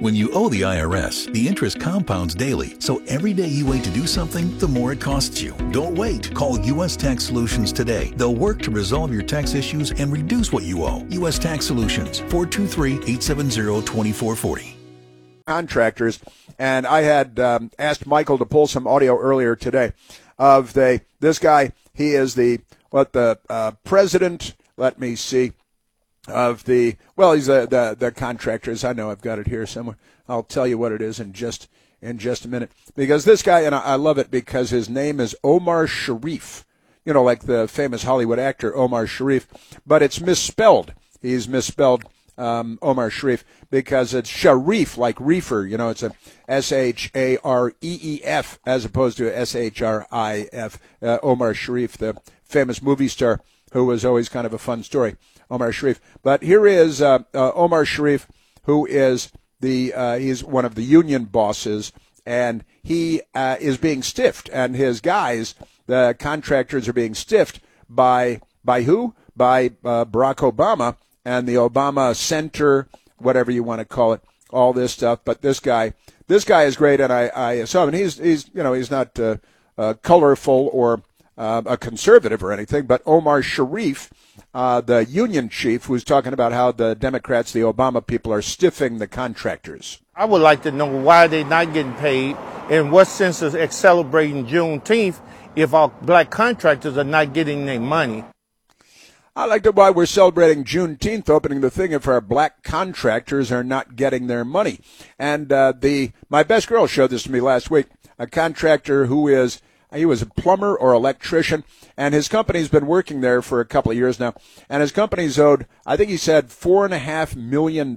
When you owe the IRS, the interest compounds daily, so every day you wait to do something, the more it costs you. Don't wait. Call U.S. Tax Solutions today. They'll work to resolve your tax issues and reduce what you owe. U.S. Tax Solutions, 423-870-2440. Contractors, and I had asked Michael to pull some audio earlier today of this guy. He is the president, let me see, of he's the contractors. I know I've got it here somewhere. I'll tell you what it is in just a minute. Because this guy, and I love it because his name is Omar Sharif, like the famous Hollywood actor Omar Sharif, but it's misspelled. He's misspelled Omar Sharif because it's Sharif, like reefer. It's a Shareef as opposed to Shrif. Omar Sharif, the famous movie star who was always kind of a fun story. Omar Sharif. But here is Omar Sharif, who is he's one of the union bosses, and he is being stiffed, and his guys, the contractors, are being stiffed by who? By Barack Obama and the Obama Center, whatever you want to call it, all this stuff. But this guy is great, and I saw him, and he's not colorful or a conservative or anything, but Omar Sharif, the union chief, who's talking about how the Democrats, the Obama people, are stiffing the contractors. I would like to know why they're not getting paid, and what sense is celebrating Juneteenth if our black contractors are not getting their money. I like to why we're celebrating Juneteenth, opening the thing, if our black contractors are not getting their money. And my best girl showed this to me last week, a contractor he was a plumber or electrician, and his company's been working there for a couple of years now. And his company's owed, I think he said, $4.5 million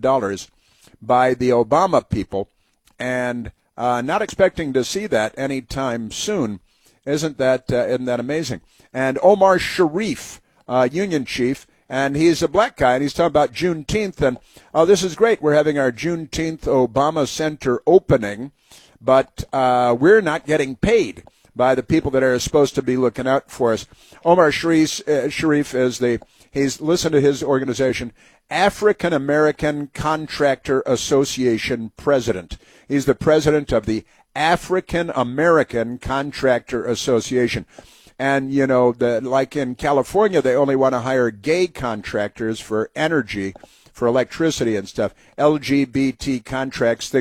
by the Obama people, and not expecting to see that anytime soon. Isn't that amazing? And Omar Sharif, union chief, and he's a black guy, and he's talking about Juneteenth, and this is great. We're having our Juneteenth Obama Center opening, but we're not getting paid by the people that are supposed to be looking out for us. Omar Sharif is listen to his organization, African American Contractor Association president. He's the president of the African American Contractor Association. And, like in California, they only want to hire gay contractors for energy, for electricity and stuff. LGBT contracts,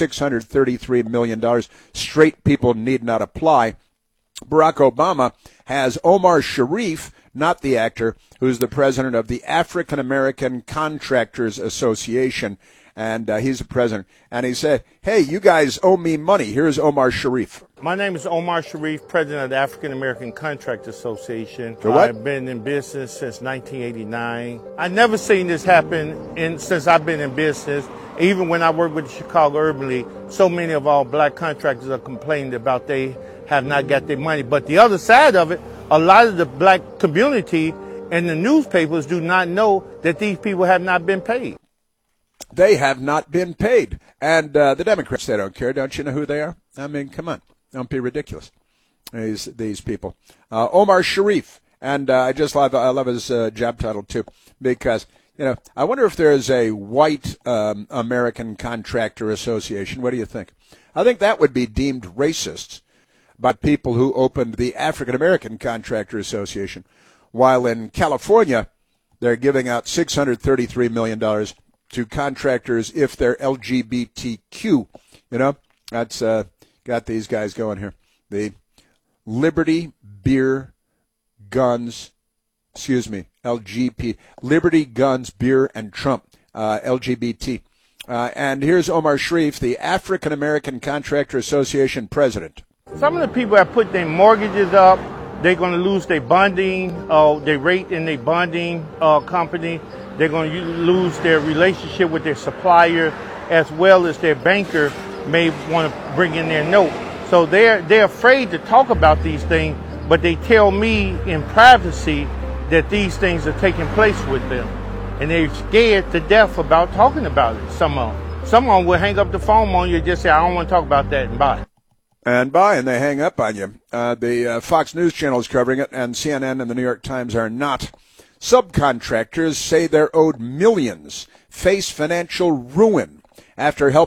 $633 million. Straight people need not apply. Barack Obama has Omar Sharif, not the actor, who's the president of the African American Contractors Association, and he's the president. And he said, hey, you guys owe me money. Here's Omar Sharif. My name is Omar Sharif, president of the African American Contractors Association. What? I've been in business since 1989. I've never seen this happen since I've been in business. Even when I worked with the Chicago Urban League, so many of our black contractors are complaining about they have not got their money. But the other side of it, a lot of the black community and the newspapers do not know that these people have not been paid. They have not been paid. And the Democrats, they don't care. Don't you know who they are? I mean, come on. Don't be ridiculous. These people. Omar Sharif. And I love his job title, too, because, I wonder if there is a white American Contractor Association. What do you think? I think that would be deemed racist by people who opened the African American Contractor Association, while in California, they're giving out $633 million to contractors if they're LGBTQ. That's got these guys going here. The Liberty Guns, Beer, and Trump, LGBT. And here's Omar Sharif, the African American Contractor Association president. Some of the people have put their mortgages up. They're going to lose their bonding, their rate in their bonding company. They're going to lose their relationship with their supplier, as well as their banker may want to bring in their note. So they're afraid to talk about these things, but they tell me in privacy that these things are taking place with them. And they're scared to death about talking about it, some of them. Some of them will hang up the phone on you and just say, I don't want to talk about that, and bye. And they hang up on you. The Fox News Channel is covering it, and CNN and the New York Times are not. Subcontractors say they're owed millions, face financial ruin after helping